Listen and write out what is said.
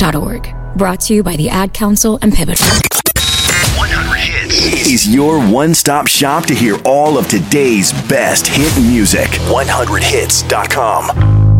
100hits.org. Brought to you by the Ad Council and Pivotal. 100 Hits is your one-stop shop to hear all of today's best hit music. 100hits.com.